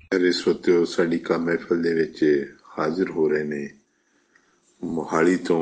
ਮੇਰੇ ਸਰੋਤਿਓ, ਸਾਡੀ ਕਾ ਮਹਿਫਲ ਦੇ ਵਿੱਚ ਹਾਜ਼ਰ ਹੋ ਰਹੇ ਨੇ ਮੋਹਾਲੀ ਤੋਂ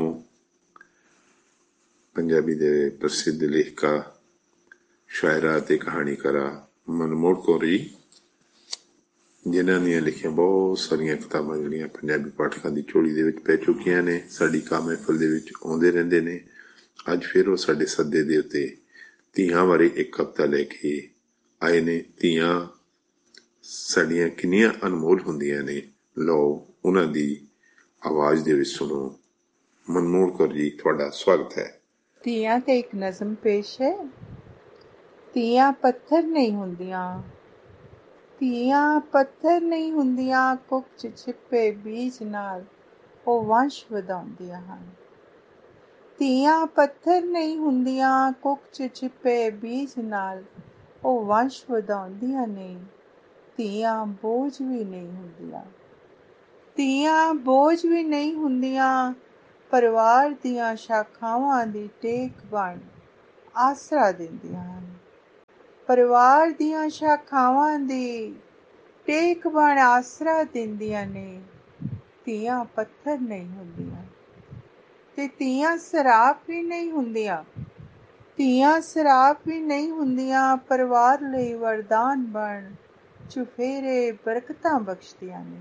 ਪੰਜਾਬੀ ਦੇ ਪ੍ਰਸਿੱਧ ਲੇਖਿਕਾ, ਸ਼ਾਇਰਾ ਅਤੇ ਕਹਾਣੀਕਾਰਾ ਮਨਮੋਹਕ ਕੌਰ ਜੀ, ਜਿਨ੍ਹਾਂ ਦੀਆਂ ਲਿਖੀਆਂ ਬਹੁਤ ਸਾਰੀਆਂ ਕਿਤਾਬਾਂ ਜਿਹੜੀਆਂ ਪੰਜਾਬੀ ਪਾਠਕਾਂ ਦੀ ਝੋਲੀ ਦੇ ਵਿੱਚ ਪੈ ਚੁੱਕੀਆਂ ਨੇ, ਸਾਡੀ ਕਾ ਮਹਿਫਲ ਦੇ ਵਿੱਚ ਆਉਂਦੇ ਰਹਿੰਦੇ ਨੇ। ਅੱਜ ਫਿਰ ਉਹ ਸਾਡੇ ਸੱਦੇ ਦੇ ਉੱਤੇ ਧੀਆਂ ਬਾਰੇ ਇੱਕ ਕਵਿਤਾ ਲੈ ਕੇ ਆਏ ਨੇ। ਧੀਆਂ ਸਾਡੀਆਂ ਕਿੰਨੀਆਂ ਅਨਮੋਲ ਹੁੰਦੀਆਂ ਨੇ, ਲਓ ਉਹਨਾਂ ਦੀ ਆਵਾਜ਼ ਦੇ ਵਿੱਚ ਸੁਣੋ। ਮਨਮੋਹਕ ਕੌਰ ਜੀ, ਤੁਹਾਡਾ ਸਵਾਗਤ ਹੈ। ਧੀਆਂ ਤੇ ਇੱਕ ਨਜ਼ਮ ਪੇਸ਼ ਹੈ। ਧੀਆਂ ਪੱਥਰ ਨਹੀਂ ਹੁੰਦੀਆਂ, ਧੀਆਂ ਪੱਥਰ ਨਹੀਂ ਹੁੰਦੀਆਂ, ਕੁੱਖ 'ਚ ਛਿਪੇ ਬੀਜ ਨਾਲ ਉਹ ਵੰਸ਼ ਵਧਾਉਂਦੀਆਂ ਹਨ। ਧੀਆਂ ਪੱਥਰ ਨਹੀਂ ਹੁੰਦੀਆਂ, ਕੁੱਖ 'ਚ ਛਿਪੇ ਬੀਜ ਨਾਲ ਉਹ ਵੰਸ਼ ਵਧਾਉਂਦੀਆਂ ਨੇ। ਧੀਆਂ ਬੋਝ ਵੀ ਨਹੀਂ ਹੁੰਦੀਆਂ, ਧੀਆਂ ਬੋਝ ਵੀ ਨਹੀਂ ਹੁੰਦੀਆਂ, ਪਰਿਵਾਰ ਦੀਆਂ ਸ਼ਾਖਾਵਾਂ ਦੀ ਟੇਕ ਬਣ ਆਸਰਾ ਦਿੰਦੀਆਂ ਹਨ। ਪਰਿਵਾਰ ਦੀਆਂ ਸ਼ਾਖਾਵਾਂ ਦੀ ਟੇਕ ਬਣ ਆਸਰਾ ਦਿੰਦੀਆਂ ਨੇ। ਧੀਆਂ ਪੱਥਰ ਨਹੀਂ ਹੁੰਦੀਆਂ ਤੇ ਧੀਆਂ ਸਰਾਪ ਵੀ ਨਹੀਂ ਹੁੰਦੀਆਂ, ਧੀਆਂ ਸਰਾਪ ਵੀ ਨਹੀਂ ਹੁੰਦੀਆਂ, ਪਰਿਵਾਰ ਲਈ ਵਰਦਾਨ ਬਣ ਚੁਫੇਰੇ ਬਰਕਤਾਂ ਬਖਸ਼ਦੀਆਂ ਨੇ।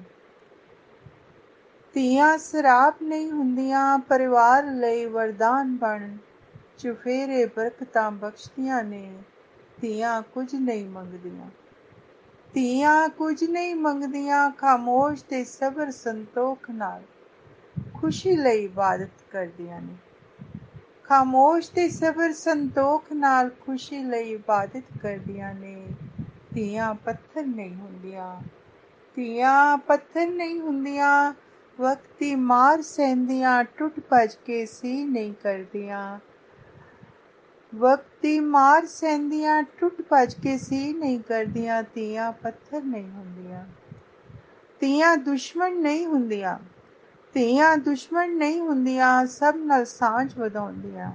ਧੀਆਂ ਸਰਾਪ ਨਹੀਂ ਹੁੰਦੀਆਂ, ਪਰਿਵਾਰ ਲਈ ਵਰਦਾਨ ਬਣ ਚੁਫੇਰੇ ਬਰਕਤਾਂ ਬਖਸ਼ਦੀਆਂ ਨੇ। ਧੀਆਂ ਕੁਝ ਨਹੀਂ ਮੰਗਦੀਆਂ, ਧੀਆਂ ਕੁਝ ਨਹੀਂ ਮੰਗਦੀਆਂ, ਖਾਮੋਸ਼ ਤੇ ਸਬਰ ਸੰਤੋਖ ਨਾਲ ਖੁਸ਼ੀ ਲਈ ਇਬਾਦਤ ਕਰਦੀਆਂ ਨੇ। ਖਾਮੋਸ਼ ਤੇ ਸਬਰ ਸੰਤੋਖ ਨਾਲ ਖੁਸ਼ੀ ਲਈ ਇਬਾਦਤ ਕਰਦੀਆਂ ਨੇ। ਧੀਆਂ ਪੱਥਰ ਨਹੀਂ ਹੁੰਦੀਆਂ, ਧੀਆਂ ਪੱਥਰ ਨਹੀਂ ਹੁੰਦੀਆਂ, ਵਕਤ ਦੀ ਮਾਰ ਸਹਿੰਦੀਆਂ ਟੁੱਟ ਭੱਜ ਕੇ ਸੀ ਨਹੀਂ ਕਰਦੀਆਂ। ਵਕਤ ਦੀ ਮਾਰ ਸਹਿੰਦੀਆਂ ਟੁੱਟ ਭੱਜ ਕੇ ਸੀ ਨਹੀਂ ਕਰਦੀਆਂ। ਧੀਆਂ ਪੱਥਰ ਨਹੀਂ ਹੁੰਦੀਆਂ, ਧੀਆਂ ਦੁਸ਼ਮਣ ਨਹੀਂ ਹੁੰਦੀਆਂ, ਧੀਆਂ ਦੁਸ਼ਮਣ ਨਹੀਂ ਹੁੰਦੀਆਂ, ਸਭ ਨਾਲ ਸਾਂਝ ਵਧਾਉਂਦੀਆਂ।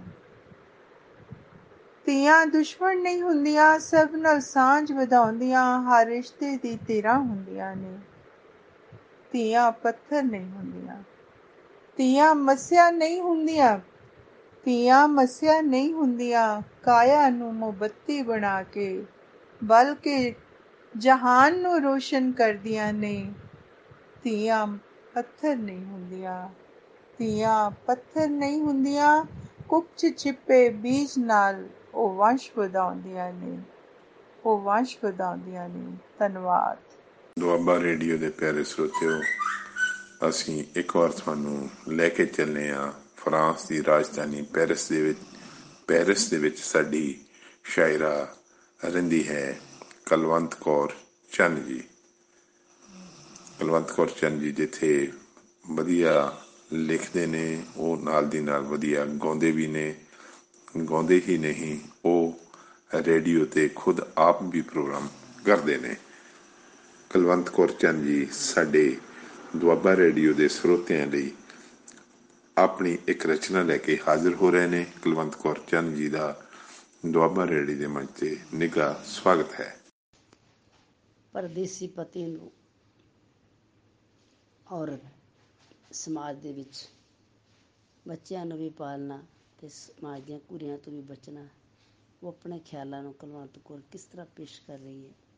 ਧੀਆਂ ਦੁਸ਼ਮਣ ਨਹੀਂ ਹੁੰਦੀਆਂ, ਸਭ ਨਾਲ ਸਾਂਝ ਵਧਾਉਂਦੀਆਂ, ਹਰ ਰਿਸ਼ਤੇ ਦੀ ਧਿਰਾਂ ਹੁੰਦੀਆਂ ਨੇ। ਧੀਆਂ ਪੱਥਰ ਨਹੀਂ ਹੁੰਦੀਆਂ, ਧੀਆਂ ਮੱਸਿਆ ਨਹੀਂ ਹੁੰਦੀਆਂ, ਧੀਆਂ ਮੱਸਿਆ ਨਹੀਂ ਹੁੰਦੀਆਂ, ਕਾਇਆ ਨੂੰ ਮੋਮਬੱਤੀ ਬਣਾ ਕੇ ਬਲ ਕੇ ਜਹਾਨ ਨੂੰ ਰੋਸ਼ਨ ਕਰਦੀਆਂ ਨੇ। ਧੀਆਂ ਪੱਥਰ ਨਹੀਂ ਹੁੰਦੀਆਂ, ਧੀਆਂ ਪੱਥਰ ਨਹੀਂ ਹੁੰਦੀਆਂ, ਕੁੱਖ 'ਚ ਛਿਪੇ ਬੀਜ ਨਾਲ ਉਹ ਵੰਸ਼ ਵਧਾਉਂਦੀਆਂ ਨੇ, ਉਹ ਵੰਸ਼ ਵਧਾਉਂਦੀਆਂ ਨੇ। ਧੰਨਵਾਦ। ਦੁਆਬਾ ਰੇਡੀਓ ਦੇ ਪਿਆਰੇ ਸਰੋਤਿਓ, ਅਸੀਂ ਇੱਕ ਵਾਰ ਤੁਹਾਨੂੰ ਲੈ ਕੇ ਚੱਲੇ ਹਾਂ ਫਰਾਂਸ ਦੀ ਰਾਜਧਾਨੀ ਪੈਰਿਸ ਦੇ ਵਿੱਚ ਸਾਡੀ ਸ਼ਾਇਰਾ ਰਹਿੰਦੀ ਹੈ, ਕੁਲਵੰਤ ਕੌਰ ਚੰਦ ਜੀ। ਕੁਲਵੰਤ ਕੌਰ ਚੰਦ ਜੀ ਜਿੱਥੇ ਵਧੀਆ ਲਿਖਦੇ ਨੇ, ਉਹ ਨਾਲ ਦੀ ਨਾਲ ਵਧੀਆ ਗਾਉਂਦੇ ਵੀ ਨੇ। ਗਾਉਂਦੇ ਹੀ ਨਹੀਂ, ਉਹ ਰੇਡੀਓ 'ਤੇ ਖੁਦ ਆਪ ਵੀ ਪ੍ਰੋਗਰਾਮ ਕਰਦੇ ਨੇ। ਕੁਲਵੰਤ ਕੌਰ ਚੰਦ ਜੀ ਸਾਡੇ ਦੁਆਬਾ ਰੇਡੀਓ ਦੇ ਸਰੋਤਿਆਂ ਲਈ ਆਪਣੀ ਇੱਕ ਰਚਨਾ ਲੈ ਕੇ ਹਾਜ਼ਰ ਹੋ ਰਹੇ ਨੇ। ਕੁਲਵੰਤ ਕੌਰ ਚੰਦ ਜੀ ਦਾ ਦੁਆਬਾ ਰੇਡੀਓ ਦੇ ਮੰਚ 'ਤੇ ਨਿੱਘਾ ਸਵਾਗਤ ਹੈ। ਪਰਦੇਸੀ ਪਤੀ ਨੂੰ ਔਰਤ ਸਮਾਜ ਦੇ ਵਿੱਚ ਬੱਚਿਆਂ ਨੂੰ ਵੀ ਪਾਲਣਾ ਅਤੇ ਸਮਾਜ ਦੀਆਂ ਕੁਰੀਆਂ ਤੋਂ ਵੀ ਬਚਣਾ, ਉਹ ਆਪਣੇ ਖਿਆਲਾਂ ਨੂੰ ਕੁਲਵੰਤ ਕੌਰ ਕਿਸ ਤਰ੍ਹਾਂ ਪੇਸ਼ ਕਰ ਰਹੀ ਹੈ।